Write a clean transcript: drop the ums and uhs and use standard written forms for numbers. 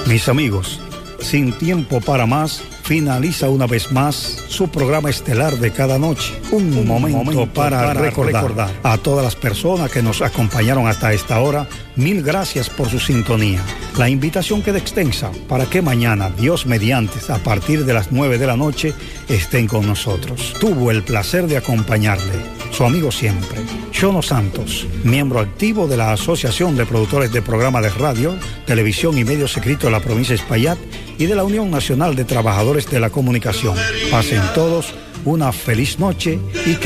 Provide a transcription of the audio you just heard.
Mis amigos, Sin Tiempo para Más finaliza una vez más su programa estelar de cada noche. Un momento para recordar a todas las personas que nos acompañaron hasta esta hora. Mil gracias por su sintonía. La invitación queda extensa para que mañana, Dios mediante, a partir de las 9 de la noche, estén con nosotros. Tuvo el placer de acompañarle su amigo siempre, Chono Santos, miembro activo de la Asociación de Productores de Programas de Radio, Televisión y Medios Escritos de la provincia de Espaillat y de la Unión Nacional de Trabajadores de la Comunicación. Pasen todos una feliz noche y que